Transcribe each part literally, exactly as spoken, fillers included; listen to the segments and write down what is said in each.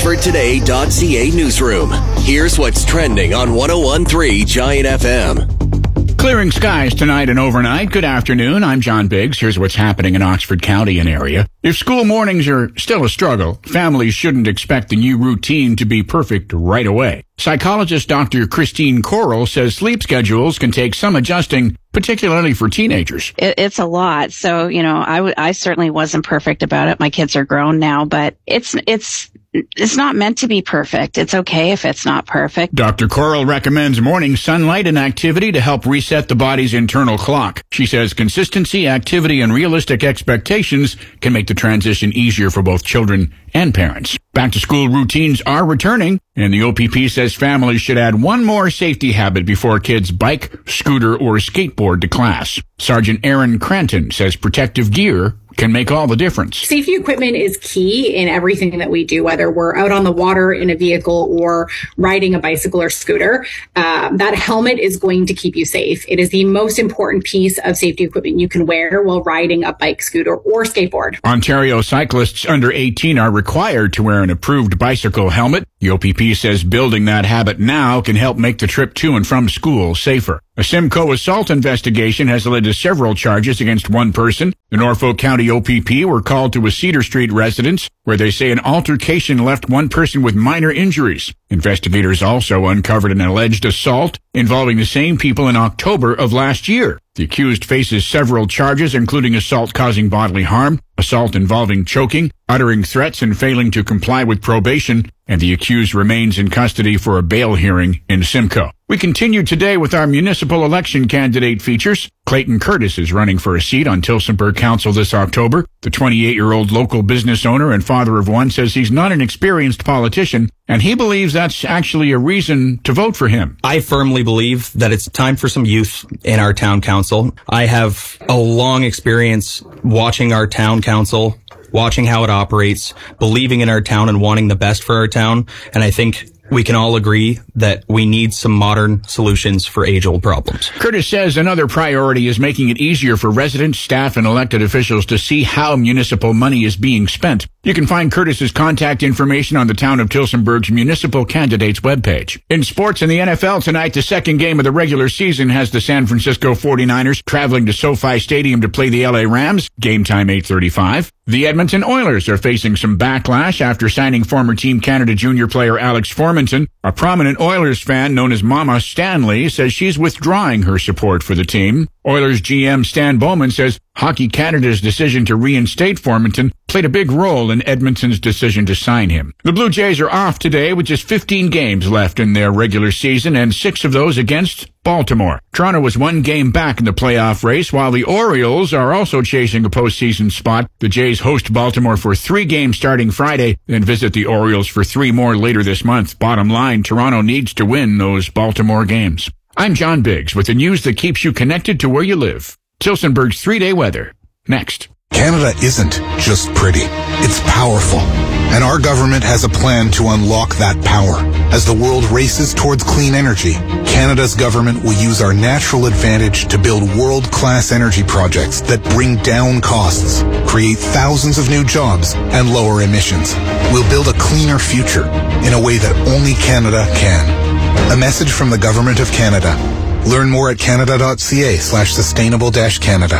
Oxford Today dot C A newsroom. Here's what's trending on one oh one point three Giant F M. Clearing skies tonight and overnight. Good afternoon. I'm John Biggs. Here's what's happening in Oxford County and area. If school mornings are still a struggle, families shouldn't expect the new routine to be perfect right away. Psychologist Doctor Christine Coral says sleep schedules can take some adjusting, particularly for teenagers. It, it's a lot. So, you know, I, w- I certainly wasn't perfect about it. My kids are grown now, but it's, it's, it's not meant to be perfect. It's okay if it's not perfect. Doctor Coral recommends morning sunlight and activity to help reset the body's internal clock. She says consistency, activity, and realistic expectations can make the transition easier for both children and parents. Back to school routines are returning, and the O P P says families should add one more safety habit before kids bike, scooter, or skateboard to class. Sergeant Aaron Cranton says protective gear can make all the difference. Safety equipment is key in everything that we do, whether we're out on the water in a vehicle or riding a bicycle or scooter. Um, that helmet is going to keep you safe. It is the most important piece of safety equipment you can wear while riding a bike, scooter, or skateboard. Ontario cyclists under eighteen are required to wear an approved bicycle helmet. The O P P says building that habit now can help make the trip to and from school safer. A Simcoe assault investigation has led to several charges against one person. The Norfolk County O P P were called to a Cedar Street residence where they say an altercation left one person with minor injuries. Investigators also uncovered an alleged assault involving the same people in October of last year. The accused faces several charges, including assault causing bodily harm, assault involving choking, uttering threats, and failing to comply with probation, and the accused remains in custody for a bail hearing in Simcoe. We continue today with our municipal election candidate features. Clayton Curtis is running for a seat on Tillsonburg Council this October. The twenty-eight-year-old local business owner and father of one says he's not an experienced politician, and he believes that's actually a reason to vote for him. I firmly believe that it's time for some youth in our town council. I have a long experience watching our town council, watching how it operates, believing in our town and wanting the best for our town, and I think we can all agree that we need some modern solutions for age-old problems. Curtis says another priority is making it easier for residents, staff, and elected officials to see how municipal money is being spent. You can find Curtis's contact information on the Town of Tillsonburg's municipal candidates webpage. In sports in the N F L tonight, the second game of the regular season has the San Francisco forty-niners traveling to SoFi Stadium to play the L A Rams. Game time eight thirty-five. The Edmonton Oilers are facing some backlash after signing former Team Canada junior player Alex Formanton. A prominent Oilers fan known as Mama Stanley says she's withdrawing her support for the team. Oilers G M Stan Bowman says Hockey Canada's decision to reinstate Formanton played a big role in Edmonton's decision to sign him. The Blue Jays are off today with just fifteen games left in their regular season and six of those against Baltimore. Toronto was one game back in the playoff race, while the Orioles are also chasing a postseason spot. The Jays host Baltimore for three games starting Friday, then visit the Orioles for three more later this month. Bottom line, Toronto needs to win those Baltimore games. I'm John Biggs with the news that keeps you connected to where you live. Tillsonburg's three-day weather. Next. Canada isn't just pretty. It's powerful. And our government has a plan to unlock that power. As the world races towards clean energy, Canada's government will use our natural advantage to build world-class energy projects that bring down costs, create thousands of new jobs, and lower emissions. We'll build a cleaner future in a way that only Canada can. A message from the Government of Canada. Learn more at canada.ca slash sustainable dash Canada.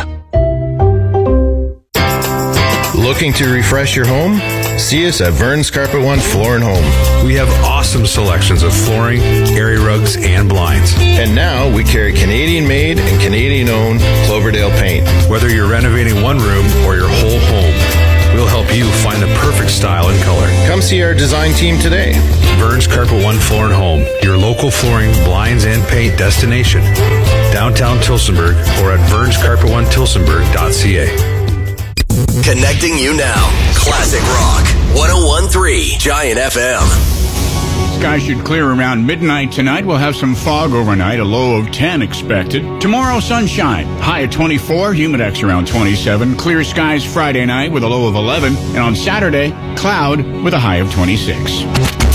Looking to refresh your home? See us at Vern's Carpet One Floor and Home. We have awesome selections of flooring, area rugs, and blinds. And now we carry Canadian-made and Canadian-owned Cloverdale paint. Whether you're renovating one room or your whole home, we'll help you find the perfect style and color. Come see our design team today. Vern's Carpet One Floor and Home, your local flooring, blinds, and paint destination. Downtown Tillsonburg or at verns carpet one tillsonburg dot c a. Connecting you now. Classic Rock. one oh one point three Giant F M. Skies should clear around midnight tonight. We'll have some fog overnight, a low of ten expected. Tomorrow, sunshine, high at twenty-four, humidex around twenty-seven. Clear skies Friday night with a low of eleven. And on Saturday, cloud with a high of twenty-six.